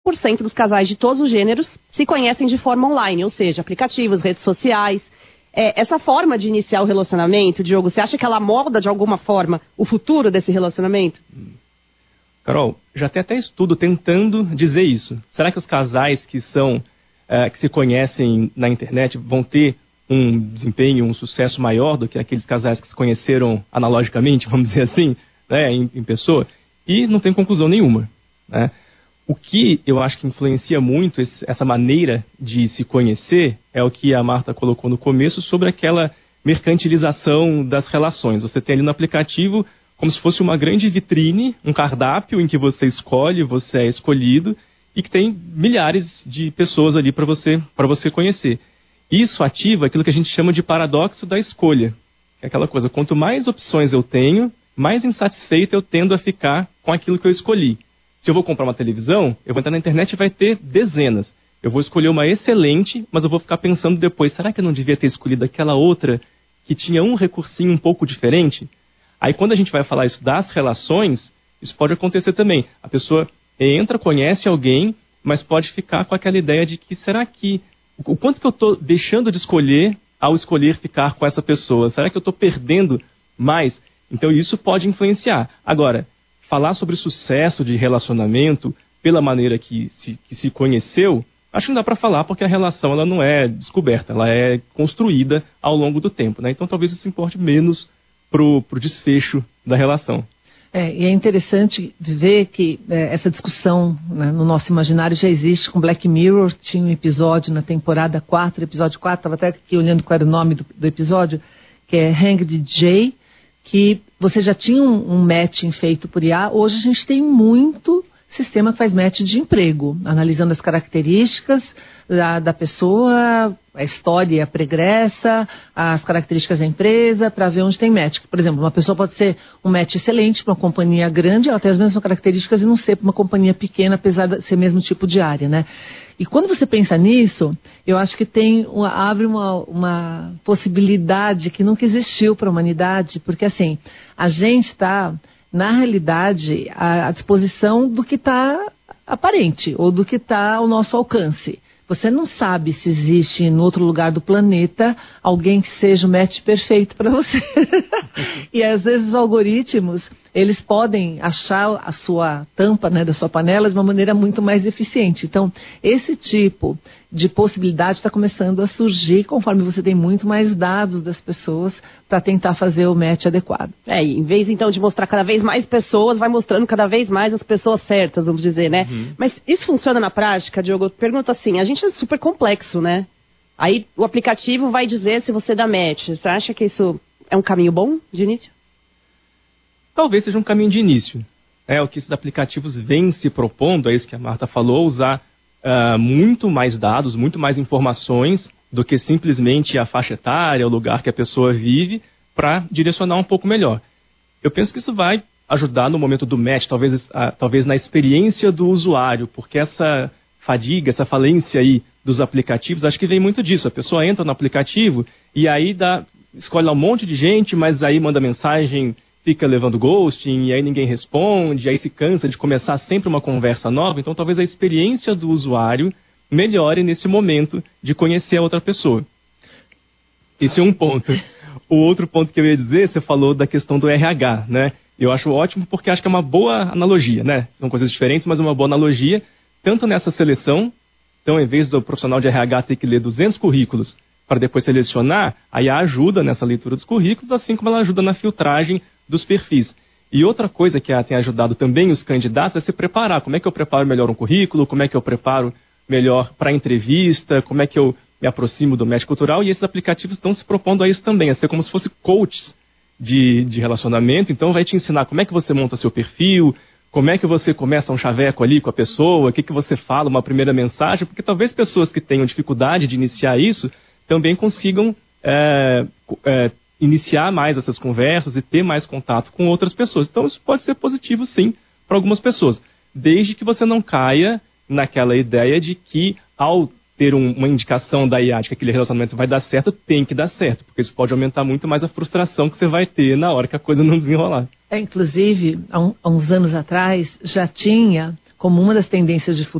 20% dos casais de todos os gêneros se conhecem de forma online, ou seja, aplicativos, redes sociais. Essa forma de iniciar o relacionamento, Diogo, você acha que ela molda de alguma forma o futuro desse relacionamento? Carol, já tem até estudo tentando dizer isso. Será que os casais que se conhecem na internet vão ter um desempenho, um sucesso maior do que aqueles casais que se conheceram analogicamente, vamos dizer assim, né, em pessoa? E não tem conclusão nenhuma, né? O que eu acho que influencia muito essa maneira de se conhecer é o que a Marta colocou no começo sobre aquela mercantilização das relações. Você tem ali no aplicativo como se fosse uma grande vitrine, um cardápio em que você escolhe, você é escolhido e que tem milhares de pessoas ali para você conhecer. Isso ativa aquilo que a gente chama de paradoxo da escolha. É aquela coisa, quanto mais opções eu tenho, mais insatisfeito eu tendo a ficar com aquilo que eu escolhi. Se eu vou comprar uma televisão, eu vou entrar na internet e vai ter dezenas. Eu vou escolher uma excelente, mas eu vou ficar pensando depois, será que eu não devia ter escolhido aquela outra que tinha um recursinho um pouco diferente? Aí quando a gente vai falar isso das relações, isso pode acontecer também. A pessoa entra, conhece alguém, mas pode ficar com aquela ideia de que será que... O quanto que eu estou deixando de escolher ao escolher ficar com essa pessoa? Será que eu estou perdendo mais? Então isso pode influenciar. Agora, falar sobre sucesso de relacionamento pela maneira que se conheceu, acho que não dá para falar porque a relação ela não é descoberta, ela é construída ao longo do tempo, né? Então talvez isso importe menos pro desfecho da relação. E é interessante ver que essa discussão, né, no nosso imaginário já existe com Black Mirror. Tinha um episódio na temporada 4, episódio 4, estava até aqui olhando qual era o nome do episódio, que é Hanged Jay, que você já tinha um matching feito por IA. Hoje a gente tem muito sistema que faz match de emprego, analisando as características da pessoa, a história pregressa, as características da empresa, para ver onde tem match. Por exemplo, uma pessoa pode ser um match excelente para uma companhia grande, ela tem as mesmas características e não ser para uma companhia pequena, apesar de ser o mesmo tipo de área, né? E quando você pensa nisso, eu acho que abre uma possibilidade que nunca existiu para a humanidade, porque assim, a gente está, na realidade, à disposição do que está aparente, ou do que está ao nosso alcance. Você não sabe se existe em outro lugar do planeta alguém que seja o match perfeito para você. E às vezes os algoritmos, eles podem achar a sua tampa, né, da sua panela de uma maneira muito mais eficiente. Então, esse tipo de possibilidade está começando a surgir conforme você tem muito mais dados das pessoas para tentar fazer o match adequado. Em vez então de mostrar cada vez mais pessoas, vai mostrando cada vez mais as pessoas certas, vamos dizer, né? Uhum. Mas isso funciona na prática, Diogo? Eu pergunto assim, a gente é super complexo, né? Aí o aplicativo vai dizer se você dá match. Você acha que isso é um caminho bom de início? Talvez seja um caminho de início. O que esses aplicativos vêm se propondo, é isso que a Marta falou, usar muito mais dados, muito mais informações do que simplesmente a faixa etária, o lugar que a pessoa vive, para direcionar um pouco melhor. Eu penso que isso vai ajudar no momento do match, talvez na experiência do usuário, porque essa fadiga, essa falência aí dos aplicativos, acho que vem muito disso. A pessoa entra no aplicativo e aí escolhe lá um monte de gente, mas aí manda mensagem, fica levando ghosting, e aí ninguém responde, aí se cansa de começar sempre uma conversa nova. Então talvez a experiência do usuário melhore nesse momento de conhecer a outra pessoa. Esse é um ponto. O outro ponto que eu ia dizer, você falou da questão do RH, né? Eu acho ótimo porque acho que é uma boa analogia, né? São coisas diferentes, mas é uma boa analogia, tanto nessa seleção. Então, em vez do profissional de RH ter que ler 200 currículos para depois selecionar, a IA ajuda nessa leitura dos currículos, assim como ela ajuda na filtragem dos perfis. E outra coisa que tem ajudado também os candidatos é se preparar. Como é que eu preparo melhor um currículo? Como é que eu preparo melhor para a entrevista? Como é que eu me aproximo do match cultural? E esses aplicativos estão se propondo a isso também, a ser como se fosse coaches de relacionamento. Então vai te ensinar como é que você monta seu perfil, como é que você começa um chaveco ali com a pessoa, o que você fala, uma primeira mensagem, porque talvez pessoas que tenham dificuldade de iniciar isso também consigam iniciar mais essas conversas e ter mais contato com outras pessoas. Então isso pode ser positivo sim para algumas pessoas, desde que você não caia naquela ideia de que ao ter uma indicação da IA de que aquele relacionamento vai dar certo, tem que dar certo, porque isso pode aumentar muito mais a frustração que você vai ter na hora que a coisa não desenrolar. Inclusive, há uns anos atrás, já tinha como uma das tendências de futuro